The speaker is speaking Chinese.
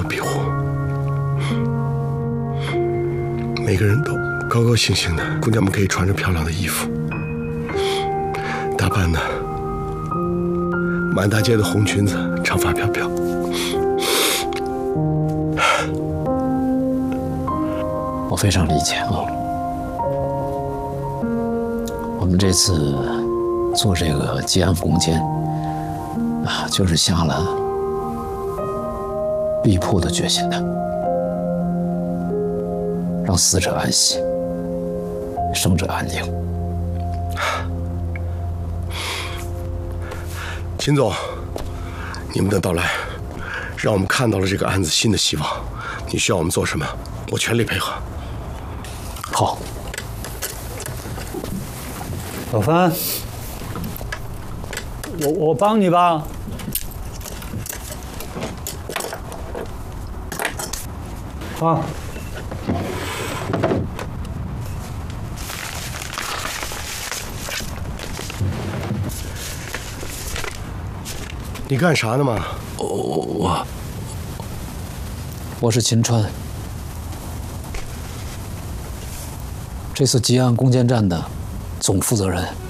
庇护，每个人都高高兴兴的，姑娘们可以穿着漂亮的衣服，打扮的满大街的红裙子，长发飘飘。 我非常理解啊。我们这次做这个结案攻坚啊，就是下了必破的决心的，让死者安息，生者安宁。 秦总，你们的到来，让我们看到了这个案子新的希望。你需要我们做什么，我全力配合。 好。 老范，我帮你吧。啊。 你干啥呢嘛？ 我是秦川，这次结案攻坚战的总负责人。